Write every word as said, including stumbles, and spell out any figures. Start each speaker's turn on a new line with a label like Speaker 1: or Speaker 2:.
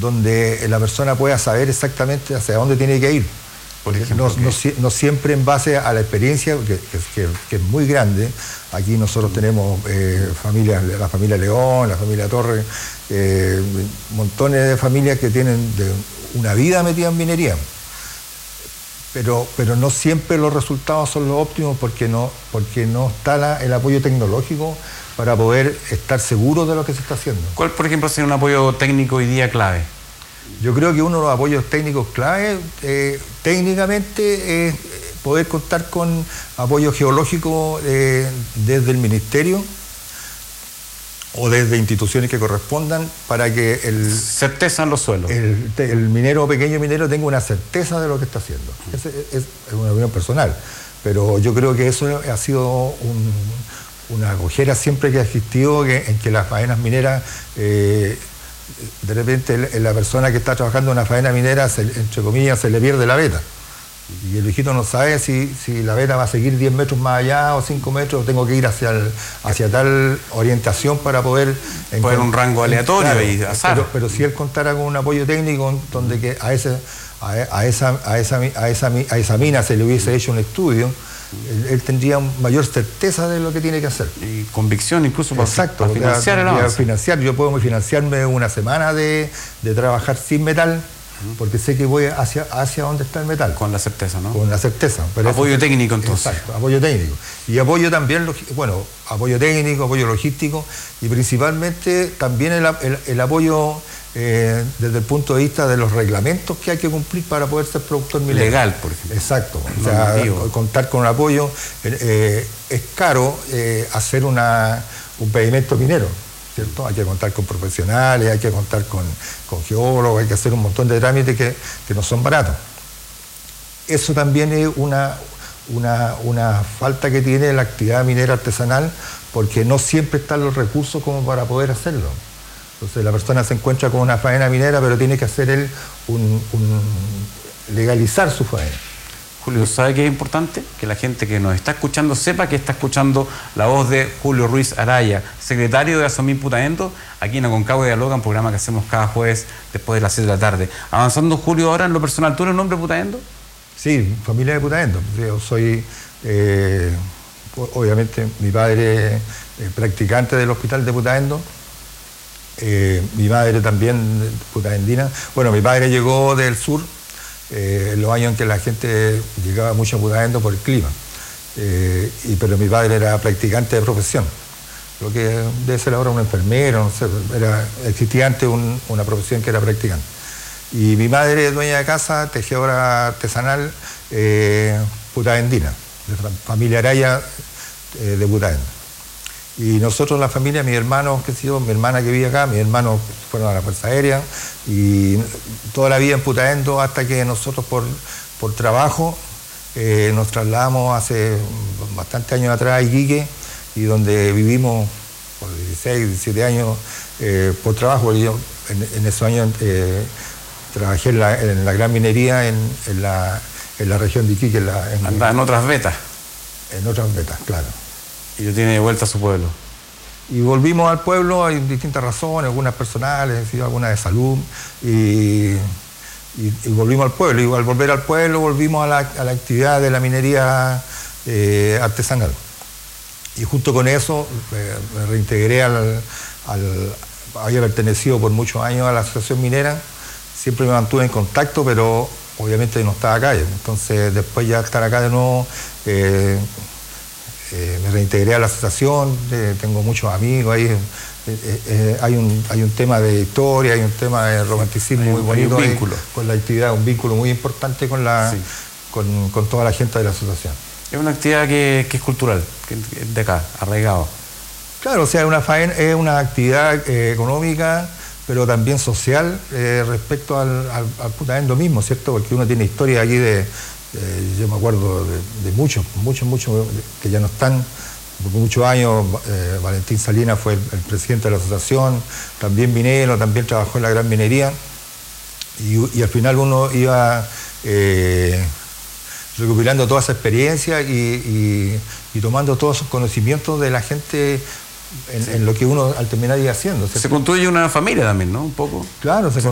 Speaker 1: donde la persona pueda saber exactamente hacia dónde tiene que ir.
Speaker 2: Por ejemplo,
Speaker 1: no, no, no siempre en base a la experiencia, que, que, que es muy grande. Aquí nosotros tenemos eh, familias, la familia León, la familia Torres, eh, montones de familias que tienen de una vida metida en minería. Pero, pero no siempre los resultados son los óptimos porque no, porque no está la, el apoyo tecnológico para poder estar seguros de lo que se está haciendo.
Speaker 2: ¿Cuál, por ejemplo, sería un apoyo técnico hoy día clave?
Speaker 1: Yo creo que uno de los apoyos técnicos clave, eh, técnicamente, es poder contar con apoyo geológico eh, desde el ministerio o desde instituciones que correspondan para que el...
Speaker 2: Certeza en los suelos.
Speaker 1: El, el minero, pequeño minero, tenga una certeza de lo que está haciendo. Es, es, es una opinión personal, pero yo creo que eso ha sido un, una cojera siempre que ha existido, que, en que las faenas mineras... Eh, de repente la persona que está trabajando en una faena minera, se, entre comillas, se le pierde la veta. Y el viejito no sabe si, si la veta va a seguir diez metros más allá o cinco metros, tengo que ir hacia, el, hacia tal orientación para poder...
Speaker 2: Poner un rango aleatorio, claro, y azar.
Speaker 1: Pero, pero si él contara con un apoyo técnico donde que a, ese, a, a, esa, a, esa, a, esa, a esa mina se le hubiese hecho un estudio, Él, él tendría mayor certeza de lo que tiene que hacer.
Speaker 2: Y convicción incluso para,
Speaker 1: Exacto,
Speaker 2: para financiar el avance.
Speaker 1: Financiar. Yo puedo financiarme una semana de, de trabajar sin metal, porque sé que voy hacia, hacia donde está el metal.
Speaker 2: Con la certeza, ¿no?
Speaker 1: Con la certeza.
Speaker 2: Pero apoyo eso, técnico, entonces.
Speaker 1: Exacto, apoyo técnico. Y apoyo también, bueno, apoyo técnico, apoyo logístico, y principalmente también el, el, el apoyo... Eh, desde el punto de vista de los reglamentos que hay que cumplir para poder ser productor minero.
Speaker 2: Legal, por ejemplo.
Speaker 1: Exacto. O sea, contar con un apoyo. Eh, es caro eh, hacer una, un pedimento minero, ¿cierto? Hay que contar con profesionales, hay que contar con, con geólogos, hay que hacer un montón de trámites que, que no son baratos. Eso también es una, una, una falta que tiene la actividad minera artesanal, porque no siempre están los recursos como para poder hacerlo. Entonces la persona se encuentra con una faena minera, pero tiene que hacer él un, un legalizar su faena.
Speaker 2: Julio, ¿sabe qué es importante? Que la gente que nos está escuchando sepa que está escuchando la voz de Julio Ruiz Araya, secretario de Asomim Putaendo, aquí en Aconcagua Dialoga, un programa que hacemos cada jueves después de las siete de la tarde. Avanzando, Julio, ahora en lo personal, ¿tú eres un hombre Putaendo?
Speaker 1: Sí, familia de Putaendo. Yo soy, eh, obviamente, mi padre es practicante del hospital de Putaendo. Eh, mi madre también putaendina. Bueno, mi padre llegó del sur eh, en los años en que la gente llegaba mucho a Putaendo por el clima, eh, y, pero mi padre era practicante de profesión, lo que debe ser ahora un enfermero, no sé, era, existía antes un, una profesión que era practicante. Y mi madre es dueña de casa, tejedora artesanal, eh, putaendina, de familia Araya, eh, de Putaendo. Y nosotros, la familia, mis hermanos, qué sé yo, mi hermana que vive acá, mis hermanos fueron a la Fuerza Aérea, y toda la vida en Putaendo, hasta que nosotros por, por trabajo eh, nos trasladamos hace bastantes años atrás a Iquique, y donde vivimos por dieciséis, diecisiete años eh, por trabajo. Yo en, en esos años eh, trabajé en la, en la gran minería en, en, la, en la región de Iquique. En, la, en,
Speaker 2: Anda en otras vetas.
Speaker 1: En otras vetas, claro.
Speaker 2: Y lo tiene de vuelta a su pueblo.
Speaker 1: Y volvimos al pueblo, hay distintas razones, algunas personales, algunas de salud, y, y, y volvimos al pueblo. Y al volver al pueblo volvimos a la, a la actividad de la minería eh, artesanal. Y junto con eso eh, me reintegré al, al... había pertenecido por muchos años a la asociación minera, siempre me mantuve en contacto, pero obviamente no estaba acá. Entonces después ya estar acá de nuevo... Eh, Eh, me reintegré a la asociación, eh, tengo muchos amigos ahí, eh, eh, hay, un, hay un tema de historia, hay un tema de romanticismo muy bonito,
Speaker 2: hay un vínculo
Speaker 1: con la actividad, un vínculo muy importante con, la, sí. con, con toda la gente de la asociación.
Speaker 2: Es una actividad que, que es cultural, que es de acá, arraigado.
Speaker 1: Claro, o sea, una faena, es una actividad eh, económica, pero también social, eh, respecto al, al, al Putaendo mismo, ¿cierto? Porque uno tiene historia aquí de... Eh, yo me acuerdo de, de muchos, muchos, muchos que ya no están, por muchos años. eh, Valentín Salinas fue el, el presidente de la asociación, también minero, también trabajó en la gran minería, y, y al final uno iba eh, recopilando toda esa experiencia y, y, y tomando todos esos conocimientos de la gente en, sí. en lo que uno al terminar iba haciendo, ¿cierto?
Speaker 2: Se construye una familia también, ¿no? Un poco.
Speaker 1: Claro, se